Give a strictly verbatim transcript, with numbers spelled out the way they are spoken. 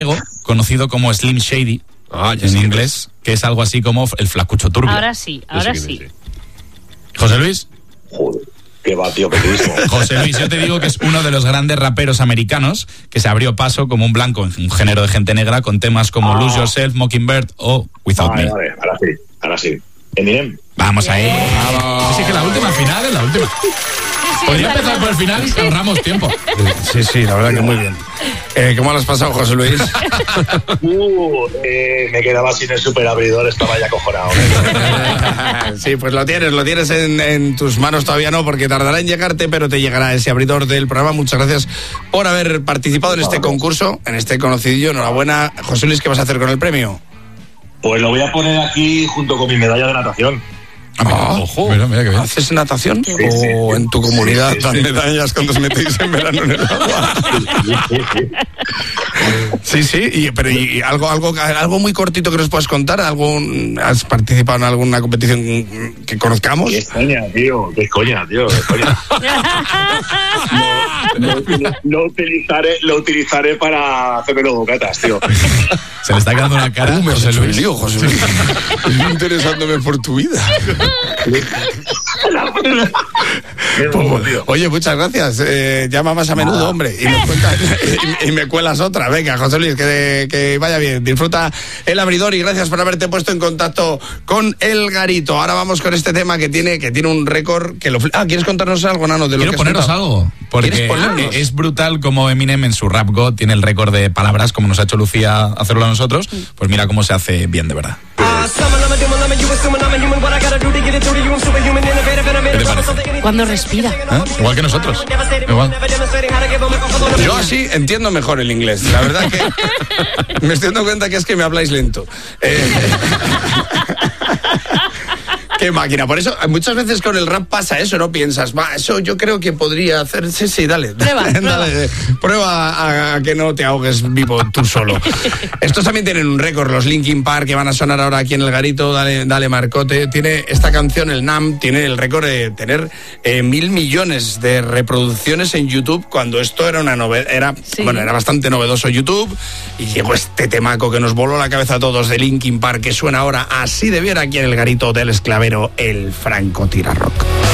conocido como Slim Shady, ah, en inglés, que es algo así como el flacucho turbio. Ahora sí, ahora sí. sí. José Luis. Joder, qué va, tío, periodismo. José Luis, yo te digo que es uno de los grandes raperos americanos que se abrió paso como un blanco en un género de gente negra con temas como ah. Lose Yourself, Mockingbird o Without vale, Me. Vale, ahora sí, ahora sí. Eminem. Vamos ahí. Vamos. Sí, que la última final es la última. Sí, Podría empezar por el final y ahorramos tiempo. Sí, sí, la verdad que muy bien. Eh, ¿Cómo lo has pasado, José Luis? Uh, eh, me quedaba sin el superabridor, estaba ya acojonado. Sí, pues lo tienes, lo tienes en, en tus manos, todavía no, porque tardará en llegarte, pero te llegará ese abridor del programa. Muchas gracias por haber participado en este concurso, en este conocidillo. Enhorabuena. José Luis, ¿qué vas a hacer con el premio? Pues lo voy a poner aquí junto con mi medalla de natación. Ah, ojo, mira, mira que bien. ¿Haces natación? Sí, ¿O sí, sí. en tu comunidad sí, sí, dan sí. medallas cuando os metéis en verano en el agua? Sí, sí, sí. Sí, sí, y, pero y algo, algo, algo muy cortito que nos puedas contar. ¿Algún, ¿Has participado en alguna competición que conozcamos? Qué coña, tío, qué coña, tío, qué coña. Lo, lo, lo utilizaré, lo utilizaré para hacerme los bocatas, tío. Se le está quedando una cara. Uh, me José has hecho Luis. el lío, José Luis. Estoy interesándome por tu vida. Pues, oye, muchas gracias. Eh, llama más a menudo, hombre, y me, cuentas, y, y me cuelas otra. Venga, José Luis, que, que vaya bien. Disfruta el abridor y gracias por haberte puesto en contacto con El Garito. Ahora vamos con este tema que tiene que tiene un récord que lo... Ah, ¿quieres contarnos algo, Nano? De lo Quiero que poneros algo, porque ponernos? es brutal como Eminem en su Rap God tiene el récord de palabras, como nos ha hecho Lucía hacerlo a nosotros. Pues mira cómo se hace bien, de verdad. ¿Qué te parece? Cuando respira. ¿Eh? Igual que nosotros. Igual. Yo así entiendo mejor el inglés. La verdad que me estoy dando cuenta que es que me habláis lento. Eh, Qué máquina. Por eso, muchas veces con el rap pasa eso, ¿no? Piensas, va, eso yo creo que podría hacer. Sí, sí, dale. Prueba, dale, prueba. dale. Prueba a, a que no te ahogues vivo tú solo. Estos también tienen un récord, los Linkin Park, que van a sonar ahora aquí en El Garito. Dale, dale, Marcote. Tiene esta canción, el Nam, tiene el récord de tener eh, mil millones de reproducciones en YouTube, cuando esto era una novedad. Era, Sí. bueno, era bastante novedoso YouTube. Y llegó este temaco que nos voló la cabeza a todos de Linkin Park, que suena ahora así de bien aquí en El Garito del Esclavero, el Franco Tira Rock.